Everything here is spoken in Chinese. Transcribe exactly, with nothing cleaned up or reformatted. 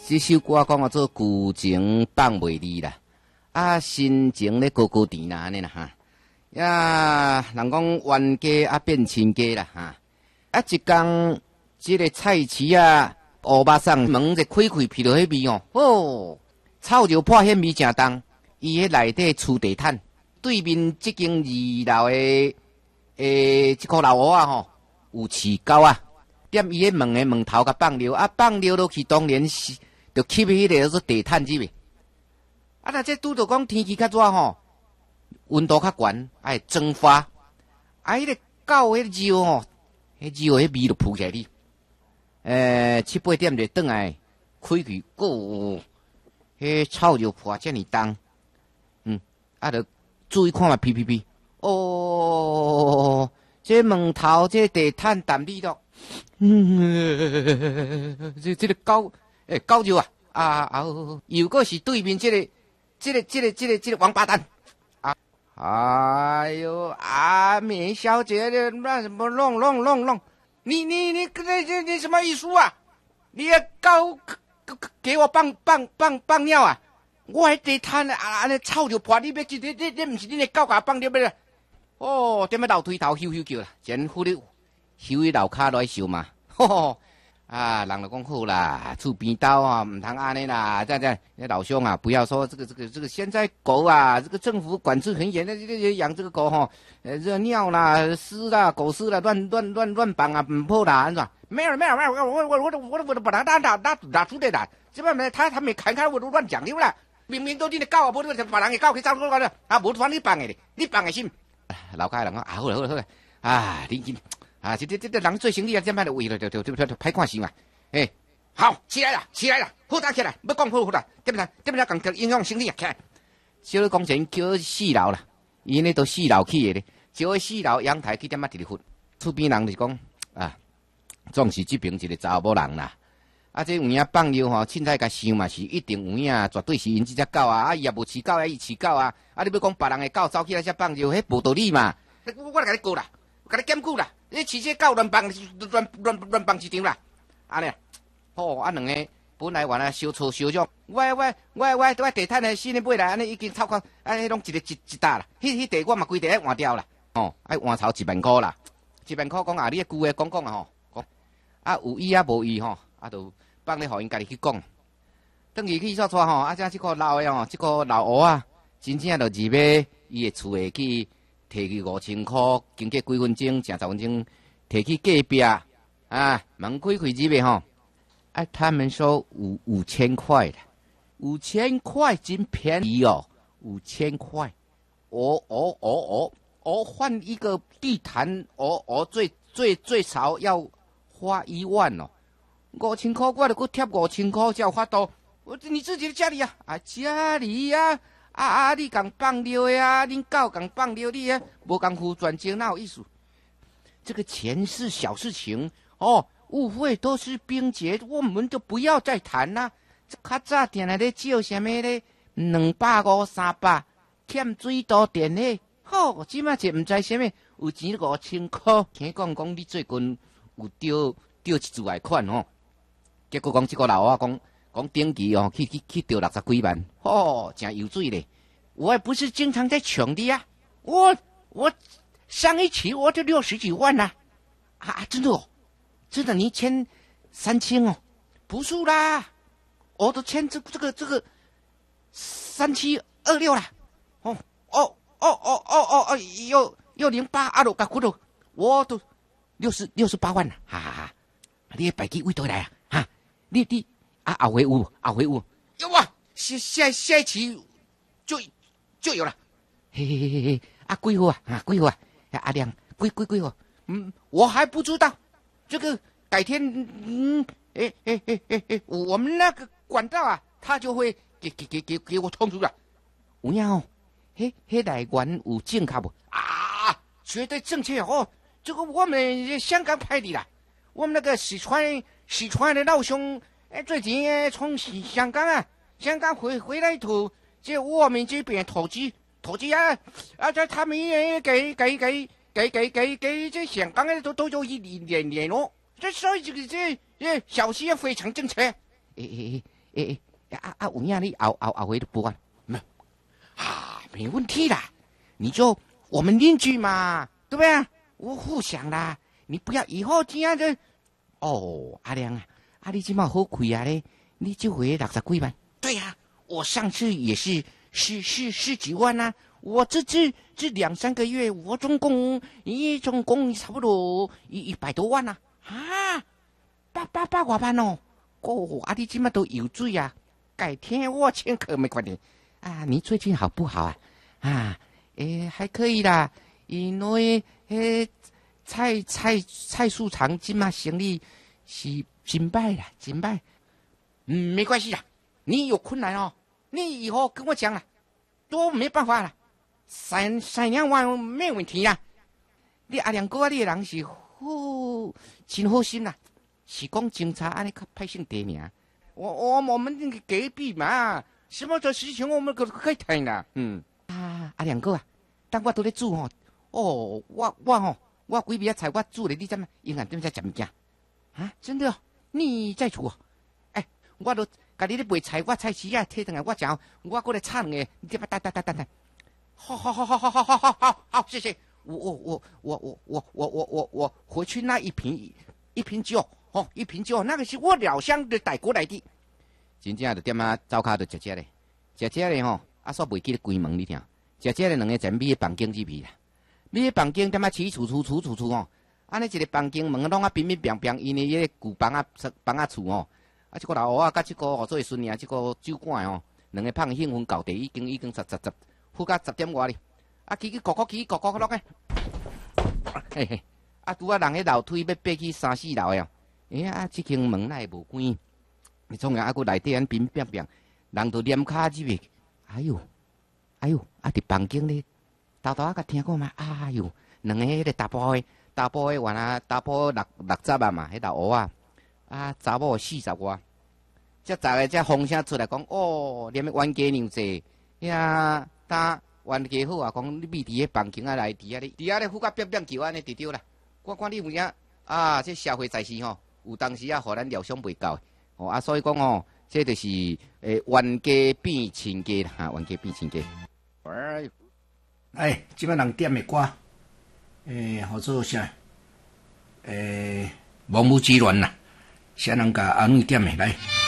这首歌讲啊做旧情放袂离啦，啊新情咧高高甜啦安尼啦哈。呀，人讲冤家啊变亲家啦哈。啊一天，这个菜市啊，乌巴桑门一开开，闻到迄味哦，哦，臭就破迄味正重。伊迄内底厝地毯，对面即间二楼的诶，即棵老屋啊吼，有饲狗啊。踮伊迄门的门头甲放尿，啊放尿落去，当然是就吸迄个做地毯入去。啊，若这拄着讲天气较热吼，温度较悬，爱蒸发。啊，迄个狗迄肉吼，迄肉迄味就扑起来哩。诶，七八点就转来，开去，哦，迄臭就破遮尔重。嗯，啊，就注意看嘛，屁屁屁。哦，这门头这地毯淡味道。嗯，这这个狗，诶、欸，狗肉啊，啊啊，又个是对面这个，这个这个这个这个王八蛋啊！哎呦，阿美小姐的乱什么弄弄弄弄？你你你这这你什么意思啊？你个狗给我放放放放尿啊！我还地毯啊，安尼臭就破，你要你你你你不是你的狗甲放尿咩？哦，踮咧楼梯头咻咻叫啦，前呼哩。收伊楼骹来收嘛，吼吼啊！人就讲好啦，厝边兜啊，唔通安尼啦，这样这样，老兄啊，不要说这个这个这个，现在狗啊，这个政府管制很严的，这个养这个狗吼，呃，这尿啦、屎啦、狗屎啦，乱乱乱乱放啊，唔好啦，安怎？没有没有没有，我我我我我我都把他打打打打出来啦，这边没他他没看看我都乱讲的啦，明明都你的狗啊，不是把人的狗去照顾了啊，无反你放的，你放的心。楼骹人讲啊，好啦好啦好啦，啊，你你。啊，这这这这人做生意啊，这摆就为了就就就就歹看心嘛。哎，好，起来啦，起来啦，好打起来，要讲好好啦，对不对？对不对？讲影响生意啊，起来。小工程叫四楼啦，伊呢都四楼起的咧，叫四楼阳台去点啊直直翕。厝边人就讲啊，总是这边一个查某人啦。啊，这有影放尿吼，凊彩甲想嘛是一定有影，绝对是因这只狗啊，啊伊也无饲狗啊，伊饲狗啊，啊你要讲别人的狗走起来才放尿，迄无道理嘛。我我来甲你告啦。甲你检举啦！你饲这狗乱放乱乱乱放一场啦，安尼，哦，啊两个本来原来小吵小嚷，我我我我我地毯的新的买来，安尼已经超过，啊，迄拢一个一一打啦，迄迄地我嘛规地爱换掉啦，哦，爱换头一万块啦，一万块讲啊，你句话讲讲啊吼，讲啊有意啊无意吼，啊就放咧互因家己去讲，等于去说说吼，啊，这即个老的吼，即个老乌啊，真正就入买伊的厝诶去。摕去五千块，经过几分钟，成十分钟，摕去隔壁啊，门开开入去吼，啊，他们说五五千块的，五千块真便宜哦，五千块，哦哦哦哦哦，换一个地毯，哦哦，最最最少要花一万哦，五千块我就搁贴五千块才有法度，我你自己的家里啊，啊家里呀、啊。啊啊！你讲放尿的啊，恁狗讲放尿你啊，无讲胡转经哪有意思？这个钱是小事情哦，误会都是冰结，我们就不要再谈啦。较早定来咧借什么咧？两百五、三百，欠水道电咧。好，即马就唔知什么，有钱五千块。听讲讲你最近有钓钓一注外款哦，结果讲这个老啊讲。讲顶期哦，去去去钓六十几万，哦，真有罪嘞！我也不是经常在穷的呀，我我上一期我就六十几万呐、啊，啊，真的哦，真的你签三千哦，不是啦，我都签这这个这个三七二六啦，哦哦哦哦哦哦哦，又又零八阿六个骨头，我都六十六十八万了，哈哈哈！你白鸡位倒来啊，哈，你你。啊，后回有，后回有，有啊！下下下一期就就有了，嘿嘿嘿嘿，啊，几号啊？啊，几号啊？阿亮，几几几号？嗯，我还不知道，这个改天，嗯，哎哎哎哎哎，我们那个管道啊，他就会给给给给给我通知了。有影哦，嘿，嘿来源有正确不？啊，绝对正确哦！这个我们香港派的啦，我们那个四川四川的老兄。哎，最近哎，从香港啊，香港回回来头，这我们这边投资投资啊，啊，这他们也给给给给给给给这香港的都都有一联联络，这所以这个这这消息也非常正确。哎哎诶诶，啊啊，有影你后后后回的补完，没啊，没问题啦，你就我们邻居嘛，对不对？我互相啦，你不要以后这样子。哦，阿良啊，啊你今嘛好亏啊嘞，你就回六十几万。对呀、啊，我上次也是十十十几万啊，我这这这两三个月，我总共一总共差不多一一百多万啊，啊，八八八外万哦，哦，啊你今嘛都有罪啊，改天我请客没关系啊，你最近好不好啊？啊，诶还可以啦，因为诶。菜菜菜市场今嘛生意是真歹啦，真歹。嗯，没关系啦，你有困难哦，你以后跟我讲啦，都没办法啦。三三两万没问题啦。你阿良哥啊，你的人是好真好心啦，是讲警察安尼较派姓地名。我我我们那个隔壁嘛，什么的事情我们可可以谈啦。嗯啊，阿良哥啊，当我都在煮哦，哦，我我哦。我几笔菜我煮了，你怎么银行店在吃物件？啊，真的哦，你在煮哦？哎、欸，我都甲你咧卖菜，我菜市啊摕上来，我讲，我过来炒两个，你点么等等等等等？好好好好好好好好好好，谢谢。我我我我我我我我我我回去那一瓶一瓶酒，哦，一瓶酒，那个是我老乡的带过来的。真正就点啊，走骹就食食咧，食食咧吼，啊，煞袂记得关门你听，食食咧两个真米房间入去啦。你迄房间点啊？起厝厝厝厝厝哦，安尼一个房间门拢啊冰冰冰冰，因为迄个旧房啊房啊厝哦，啊，即个老蚵仔甲即个哦做为孙啊，即个酒馆哦，两个胖兴奋搞地已经已经十十十，呼到十点外哩，啊，起起咕咕起起咕咕落个，嘿嘿，啊，拄啊人迄楼梯要爬去三四楼呀，哎啊，即间门哪会无关？你创啊，啊，佮内底安冰冰冰，人都黏骹入去，哎呦，哎呦，啊，伫房间咧。豆豆啊，甲听过嘛？哎呦，两个迄个大波的，大波的原来大波六六十啊嘛，迄头蚵啊，啊查某四十外，才早个才风声出来讲，哦，连冤家娘济，呀，当冤家好啊，讲你秘伫迄房间啊内，伫遐咧，伫遐咧呼甲变变叫安尼，对对啦。我看你有影啊，这社会在世吼，有当时啊，互咱料想袂到，哦啊，所以讲哦，这就是诶冤家变亲家啦，哈，冤家变亲家。哎。 哎，即摆人点的歌，诶，好做啥？诶，万物之源啦，啥人甲安慰点的来？